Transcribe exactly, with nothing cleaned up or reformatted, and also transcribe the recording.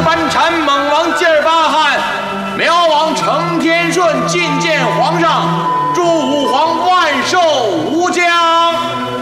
班禅猛王吉尔巴汗，苗王程天顺觐见皇上，祝